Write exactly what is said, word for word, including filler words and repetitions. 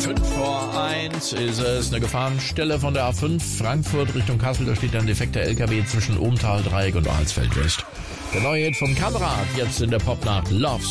fünf vor eins ist es, eine Gefahrenstelle von der A fünf Frankfurt Richtung Kassel. Da steht ein defekter L K W zwischen Ohmtal, Dreieck und Alsfeld West. Der neue Hit von Kamerad, jetzt in der Popnacht Love